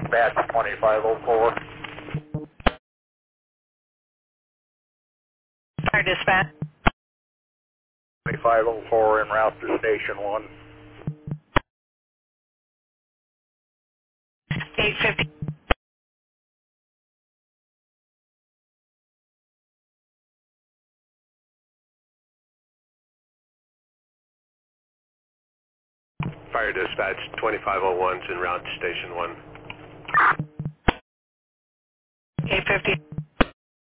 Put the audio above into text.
Dispatch 2504. Fire dispatch. 2504 en route to Station 1. 850. Fire dispatch 2501's en route to Station 1. 850.